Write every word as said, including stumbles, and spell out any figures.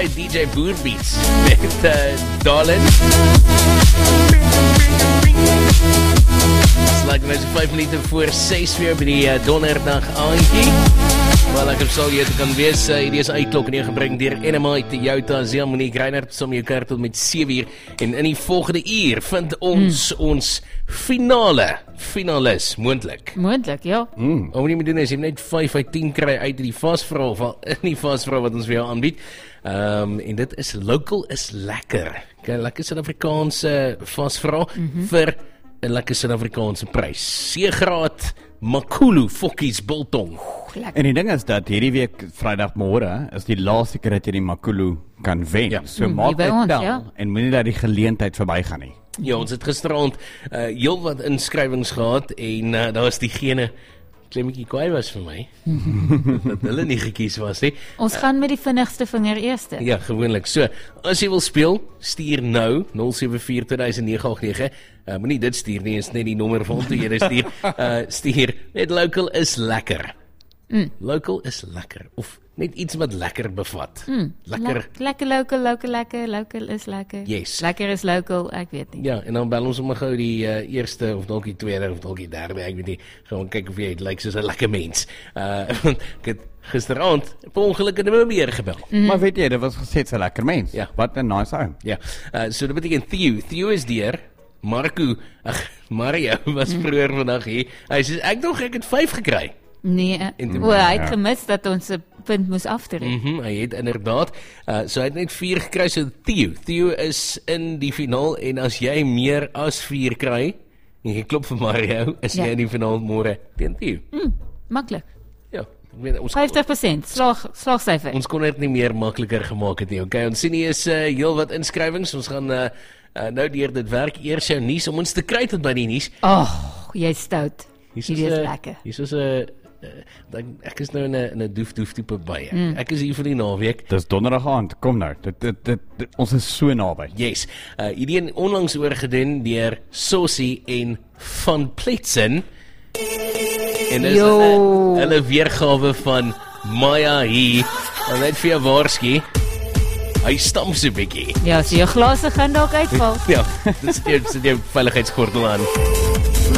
by D J Boerbeats met uh, Darlin. Dis like nou so vyf minute voor ses weer by die uh, donderdag aandjie. Wel, ek sal jy te kan wees, uh, hierdie is uitklok en gebring deur N M I Toyota, Zea Monique Reinhardt, som jou kerk tot met sewe uur, en in die volgende uur vind ons hmm. ons finale, finalis, moontlik. Moontlik, ja. Mm. Wat moet jy moet doen is, jy moet net vyf uit tien kry uit die vasvra, of al in die vasvra wat ons vir jou aanbied. Um, en dit is local is lekker. Okay, lekker Suid-Afrikaanse vasvra mm -hmm. vir 'n lekker Suid-Afrikaanse prys. C-graad Makulu Fokkies Biltong. En die ding is dat hierdie week Vrydagmôre is die laaste keer dat jy die Makulu kan wen. Ja. So mm, maak dit tel ja. En moenie dat die geleentheid verbygaan nie. Ja, ons het gisterand uh, heel wat inskrywings gehad en uh, daar was diegene klemmetjie kwaai was vir my. dat hulle nie gekies was nie. Ons gaan met die vinnigste vinger eerste. Ja, gewoonlik. So, as jy wil speel, stuur nou nul sewe vier twee nege agt nege. Uh, moenie dit stuur nie, is net die nommer van toe jy dit stuur. Uh, stuur net local is lekker. Mm. Local is lekker. Of net iets wat lekker bevat. Mm. Lekker. Le lekker local, local, lekker. Local is lekker. Yes. Lekker is local, ek weet nie. Ja, en dan bel ons om gou die uh, eerste, of dalk die tweede, of dalk die derde, ek weet nie. Gewoon kyk of jy het lyk soos 'n lekker mens. Uh, ek het gisterand per ongeluk in 'n Namibier gebel. Mm. Maar weet jy, dit was gesê so lekker mens. Ja. Wat 'n nice ou. Ja. Uh, so dit beteken Theo. Theo is deur. Marco, ag, Mario was vroeër vandag hier. Hy sê ek dink ek het vyf gekry. Nee, o, hy het gemis dat ons 'n punt moes aftrek. Mhm, mm hy het inderdaad. Uh, so hy het net vier gekry, so Theo. Theo is in die finaal, en as jy meer as vier kry, en jy klop vir Mario, is ja. jy in die finaal môre teen Theo. Mm, maklik. Ja, ek weet ons vyftig persent slag slagsyfer. Ons kon dit nie meer makliker gemaak het nie. Okay, ons sien hier is uh, heel wat inskrywings. Ons gaan uh, uh, nou deur dit werk eers jou nuus om ons te kry tot by die nuus. Ag, oh, jy's stout. Hierdie is uh, lekker. Hier is 'n uh, Uh, ek is nou in 'n in 'n doef doef tipe baie. Mm. Ek is hier vir die naweek. Dis donderdag aand. Kom nou. Dit dit, dit dit ons is so naby. Yes. Uh hierdie een onlangs oorgedoen deur Sossie en Van Pletsen. En dis 'n hulle weergawe van Maya hier. En net vir jou waarsku. Hy stamp so 'n bietjie. Ja, so jou glase gaan dalk uitval. Ja, dis jy sit jou veiligheidsgordel aan.